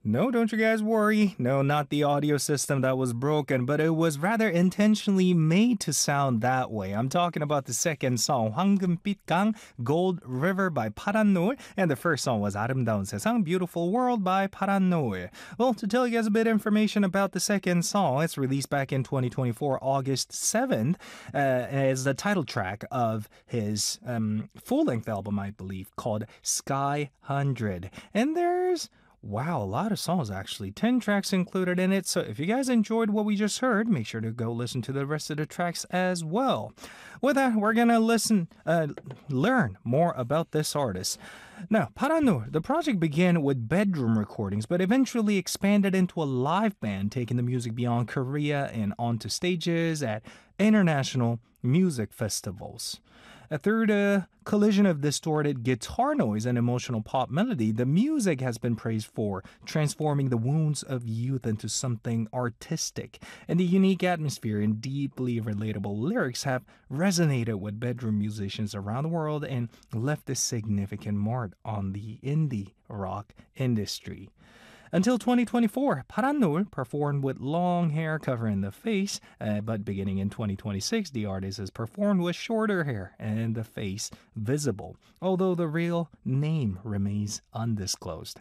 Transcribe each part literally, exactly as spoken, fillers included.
No, don't you guys worry. No, not the audio system that was broken, but it was rather intentionally made to sound that way. I'm talking about the second song, 황금빛 강, Gold River by 파란 노을, and the first song was 아름다운 세상, Beautiful World by 파란 노을. Well, to tell you guys a bit of information about the second song, it's released back in twenty twenty-four, August seventh, uh, as the title track of his um, full-length album, I believe, called Sky one hundred. And there's Wow, a lot of songs actually. ten tracks included in it. So if you guys enjoyed what we just heard, make sure to go listen to the rest of the tracks as well. With that, we're going to listen, uh, learn more about this artist. Now, 파란 노을, the project began with bedroom recordings, but eventually expanded into a live band, taking the music beyond Korea and onto stages at international music festivals. Uh, Through the collision of distorted guitar noise and emotional pop melody, the music has been praised for transforming the wounds of youth into something artistic. And the unique atmosphere and deeply relatable lyrics have resonated with bedroom musicians around the world and left a significant mark on the indie rock industry. Until twenty twenty-four, 파란 노을 performed with long hair covering the face, uh, but beginning in twenty twenty-six, the artist has performed with shorter hair and the face visible, although the real name remains undisclosed.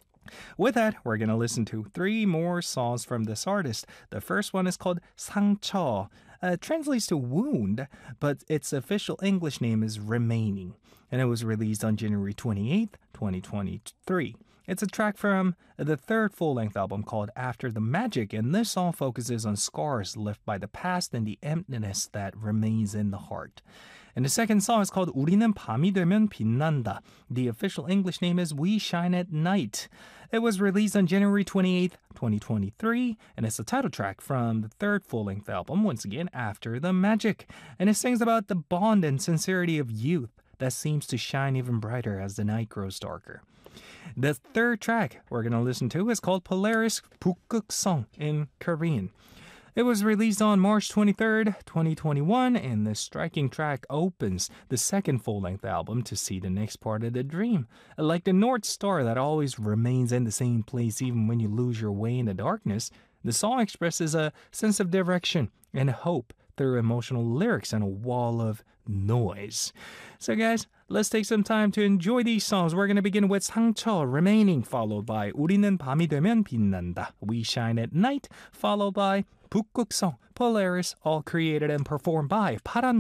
With that, we're going to listen to three more songs from this artist. The first one is called 상처. Uh, translates to wound, but its official English name is Remaining, and it was released on January twenty-eighth, twenty twenty-three. It's a track from the third full-length album called After the Magic, and this song focuses on scars left by the past and the emptiness that remains in the heart. And the second song is called 우리는 밤이 되면 빛난다. The official English name is We Shine at Night. It was released on January twenty-eighth, twenty twenty-three, and it's the title track from the third full-length album, once again, After the Magic. And it sings about the bond and sincerity of youth that seems to shine even brighter as the night grows darker. The third track we're going to listen to is called Polaris 북극성 in Korean. It was released on March twenty-third, twenty twenty-one, and the striking track opens the second full-length album to see the next part of the dream. Like the North Star that always remains in the same place even when you lose your way in the darkness, the song expresses a sense of direction and hope through emotional lyrics and a wall of noise. So guys, let's take some time to enjoy these songs. We're going to begin with 상처, Remaining, followed by 우리는 밤이 되면 빛난다, We Shine at Night, followed by 북극성, Polaris, all created and performed by 파란